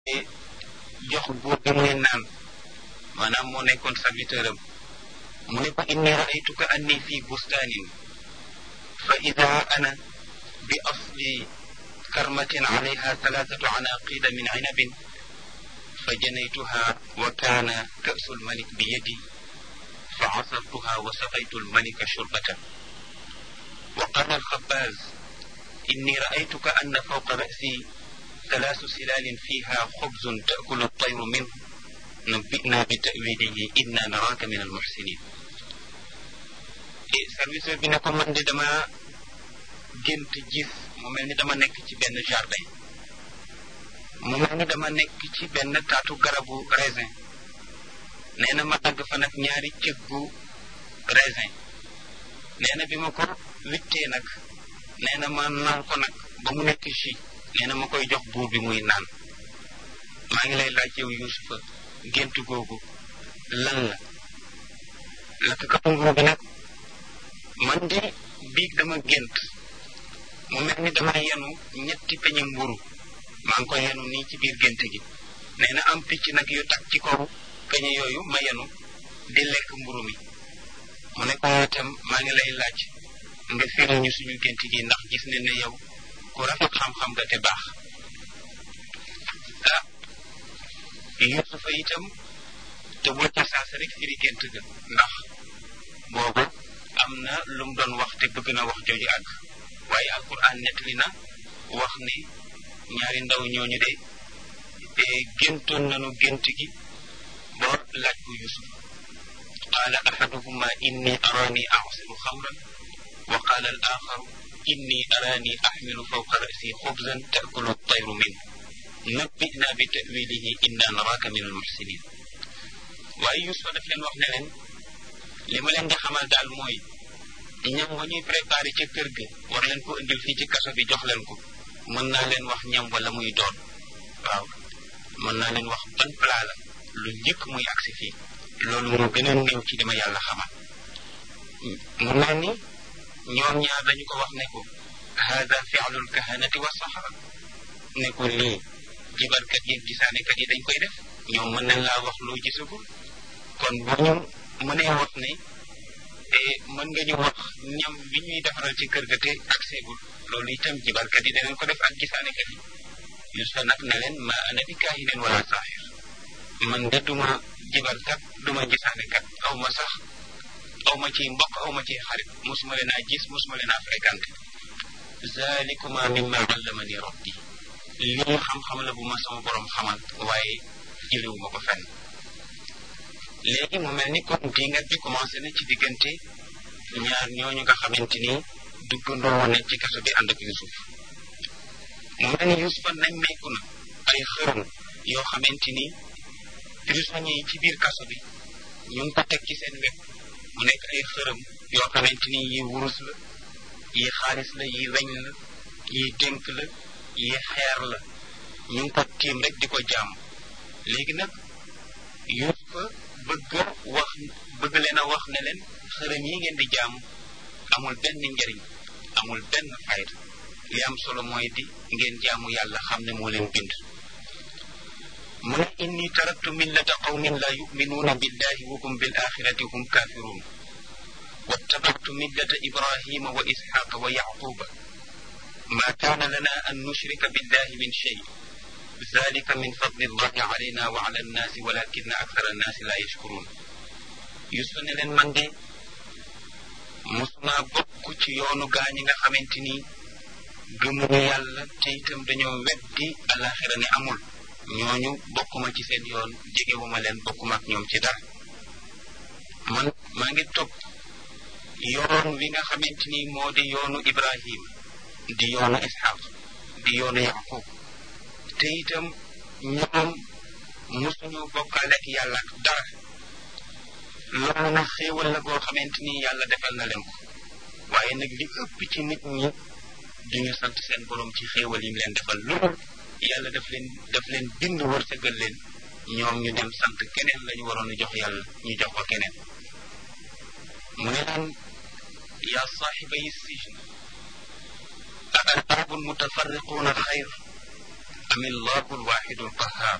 jox buur bi muy naan maanaam moo nekkoon serviteur am mu ne ko inni raaytuka anni fi bustaanin fa ida ana bi asli karmatin alayha thalathatu anaqida min inabin fa janaytuha wa kaana ka'su lmalik bi yadi fa asartuha wa saqaytu lmalika shurbatan wa qala alxabbaz inni raaytuka anna fawqa ra'si ثلاث سلال فيها خبز تأكل الطير منه نبئنا بتأويله إنا نراك من المحسنين service bi ne ko man de dama gént gis mu mel ni dama nekk ci benn jardin mu mel ni dama nekk ci benn taatu garabu raisin nee na ma dagg fa nag ñaari cëggu raisin nee na bi ma ko wittee nag nee na ma naan ko nag ba mu nekk jus nee na ma koy jox buur bi muy naan maa ngi lay laaj yow Yuusufa gént googu lan la lakkatu nguur bi nag man de biig dama gént mu mel ni dama yenu ñetti peñe mburu maa ngi ko yenu nii ci biir gént gi nee na am picc nag yu tag ci kaw peñe yooyu ma yenu di lekk mburu mi mu ne ko itam maa ngi lay laaj nga firi ñu suñu gént gi ndax gis ne ne yow ku rafet xam-xam nga te baax Yuusufa itam te bul ca saasa rek firi gént ga ndax boobu am na lu mu doon wax te bëgg na wax jooju àgg waaye alquran nettali na wax ne ñaari ndaw ñooñu de géntoon nañu gént gi boo laaj ko Yuusuf qaala ahaduhuma inni arani a'siru xamran wa qaala al axaru inni arani axmilu fawqa rasi xubzan taakulu at-tayru minhu nabbina bi ta'wilihi inna naraka min al-muhsinin waaye Yuusufa daf leen wax ne leen li ma leen di xamal daal mooy ñam wa ñuy préparé ca kër ga war leen ko indil fii ci kaso bi jox leen ko mën naa leen wax ñam wala muy doon waaw mën naa leen wax ban plat la lu njëkk muy agsi fii loolu moo gën a néew ci dima yàlla xamal mu mel ni ñoom ñaar dañu ko wax ne ko hada fi'lul kahanati wa sahara ne ko lii jibarkat yi gisaanekat yi dañ koy def ñoom mën nañ laa wax loo gisagul kon bu ñu mënee wax ne mën nga ñu wax ñam bi ñuy defaral ci kër ga te ak seegul loolu itam jibarkat yi danañ ko def ak gisaanekat yi Yuusufa nag ne leen ma ana bi kaahinin wala saahir man de duma jibarkat duma gisaanekat aw ma sax aw ma ciy mbokk aw ma ciy xarit mosuma leen a gis mosuma leen a fréquenté zalikuma mimma allamani rabbi lii xam-xam la bu ma sama borom xamal waaye jëlewu ma ko fenn léegi mu mel ni kon dingat bi commencé na ci diggante ñaar ñooñu nga xamante ni duggandoo woon nañ ci kaso bi ànd ak Yuusuf mu mel ni Yuusufa nemmeeku na ay xërëm yoo xamante ni prisonniers yi ci biir kaso bi ñu ngi ko teg ci seen wet mu nekk ay xërëm yoo xamante ni yi wurus la yi xaalis la yi weñ la yi dénk la yi xeer la ñu ngi ko tiim rek di ko jaam léegi nag Yuusufa bëgg leen a wax ne leen xërëm yi ngeen di jaam amul benn njariñ amul benn fayda li am solo mooy di ngeen jaamu yàlla xam ne moo leen bind mu ne inni taraktu millata qawmin la yuminuuna billahi wa hum bil axirati hum kafirun wattabactu millata ibrahima wa isxaqa wa yaquba ma kaana lana an nushrika billahi min shay zalika min fadli allahi alayna wa ala annaasi walakina akthara annaasi la yashkurun Yuusufa ne leen man de mosuma bokk ci yoonu gaañi nga xamante ni gëmuñu yàlla te itam dañoo weddi alaxira ne amul ñooñu bokkuma ci seen yoon jegewuma leen bokkuma ak ñoom ci dara man maa ngi topp yoon wi nga xamante ni moo di yoonu Ibrahim di yoonu Ishaq di yoonu Yaqub te itam ñoom mosuñu bokkaale ak yàlla ak dara loolu nag xéewal la goo xamante ni yàlla defal na leen ko waaye nag li ëpp ci nit ñi duñu sant seen borom ci xéewal yi mu leen defal loolu yàlla daf leen bind wërsëgal leen ñoom ñu dem sant keneen lañu waroon a jox yàlla ñu jox ko keneen mu ne leen yaa saaxibayi sijn a arbabun mutafarriquuna xayr am illahu alwaxidu alqahar